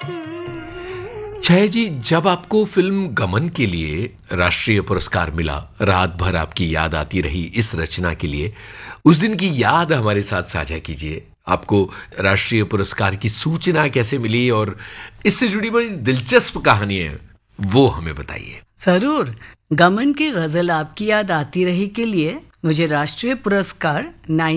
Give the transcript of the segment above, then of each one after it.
छाया जी, जब आपको फिल्म गमन के लिए राष्ट्रीय पुरस्कार मिला, रात भर आपकी याद आती रही इस रचना के लिए, उस दिन की याद हमारे साथ साझा कीजिए। आपको राष्ट्रीय पुरस्कार की सूचना कैसे मिली और इससे जुड़ी बड़ी दिलचस्प कहानी है, वो हमें बताइए। जरूर। गमन की गजल आपकी याद आती रही के लिए मुझे राष्ट्रीय पुरस्कार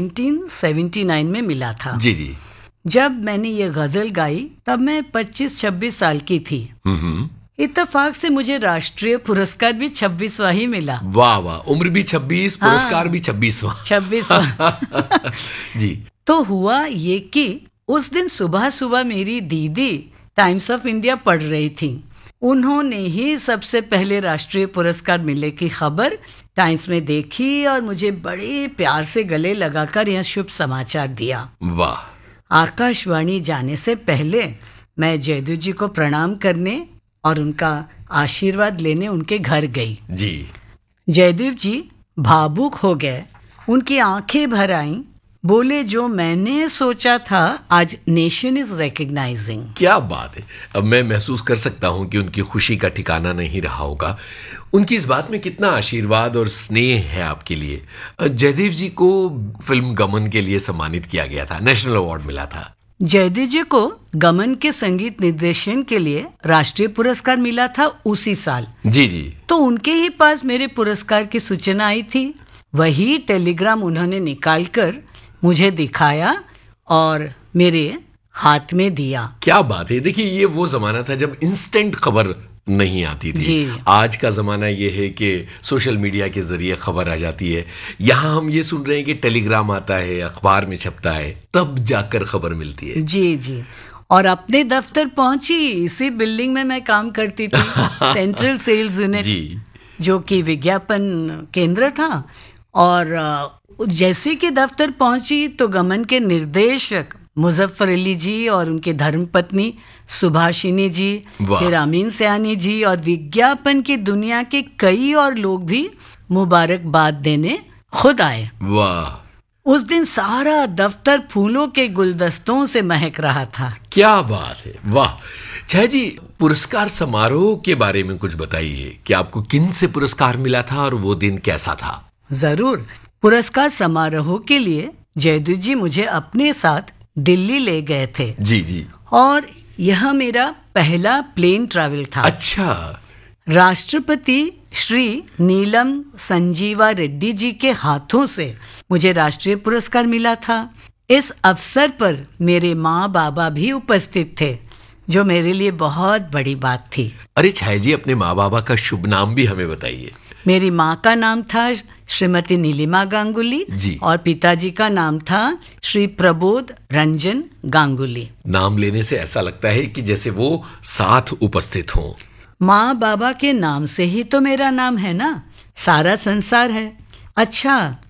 1979 में मिला था। जी जी। जब मैंने ये गजल गाई तब मैं 25-26 साल की थी। इत्तेफाक से मुझे राष्ट्रीय पुरस्कार भी 26वां ही मिला। वाह वाह, उम्र भी 26, पुरस्कार भी 26वां। 26वां। जी। तो हुआ ये कि उस दिन सुबह सुबह मेरी दीदी टाइम्स ऑफ इंडिया पढ़ रही थी। उन्होंने ही सबसे पहले राष्ट्रीय पुरस्कार मिलने की खबर टाइम्स में देखी और मुझे बड़े प्यार से गले लगाकर यह शुभ समाचार दिया। वाह। आकाशवाणी जाने से पहले मैं जयदेव जी को प्रणाम करने और उनका आशीर्वाद लेने उनके घर गई। जी। जयदेव जी भावुक हो गए, उनकी आंखें भर आईं, बोले जो मैंने सोचा था आज नेशन इज रिकग्नाइजिंग। क्या बात है। अब मैं महसूस कर सकता हूं कि उनकी खुशी का ठिकाना नहीं रहा होगा। उनकी इस बात में कितना आशीर्वाद और स्नेह है आपके लिए। जयदेव जी को फिल्म गमन के लिए सम्मानित किया गया था, नेशनल अवार्ड मिला था। जयदेव जी को गमन के संगीत निर्देशन के लिए राष्ट्रीय पुरस्कार मिला था उसी साल। जी जी। तो उनके ही पास मेरे पुरस्कार की सूचना आई थी। वही टेलीग्राम उन्होंने निकालकर मुझे दिखाया और मेरे हाथ में दिया। क्या बात है। देखिए, ये वो जमाना था जब इंस्टेंट खबर नहीं आती थी। आज का जमाना ये है कि सोशल मीडिया के जरिए खबर आ जाती है। यहाँ हम ये सुन रहे हैं कि टेलीग्राम आता है, अखबार में छपता है, तब जाकर खबर मिलती है। जी जी। और अपने दफ्तर पहुंची, इसी बिल्डिंग में मैं काम करती थी, सेंट्रल सेल्स यूनिट, जो कि विज्ञापन केंद्र था। और जैसे कि दफ्तर पहुंची तो गमन के निर्देशक मुजफ्फर अली जी और उनके धर्मपत्नी सुभाषिनी जी, फिर अमीन सयानी जी और विज्ञापन की दुनिया के कई और लोग भी मुबारकबाद देने खुद आए। वाह। उस दिन सारा दफ्तर फूलों के गुलदस्तों से महक रहा था। क्या बात है। वाह। छाया जी, पुरस्कार समारोह के बारे में कुछ बताइए कि आपको किन से पुरस्कार मिला था और वो दिन कैसा था। जरूर। पुरस्कार समारोह के लिए जयदेव जी मुझे अपने साथ दिल्ली ले गए थे। जी जी। और यह मेरा पहला प्लेन ट्रैवल था। अच्छा। राष्ट्रपति श्री नीलम संजीवा रेड्डी जी के हाथों से मुझे राष्ट्रीय पुरस्कार मिला था। इस अवसर पर मेरे माँ बाबा भी उपस्थित थे, जो मेरे लिए बहुत बड़ी बात थी। अरे छाया जी, अपने माँ बाबा का शुभ नाम भी हमें बताइए। मेरी माँ का नाम था श्रीमती नीलिमा गांगुली जी। और पिताजी का नाम था श्री प्रबोध रंजन गांगुली। नाम लेने से ऐसा लगता है कि जैसे वो साथ उपस्थित हों। माँ बाबा के नाम से ही तो मेरा नाम है ना, सारा संसार है। अच्छा,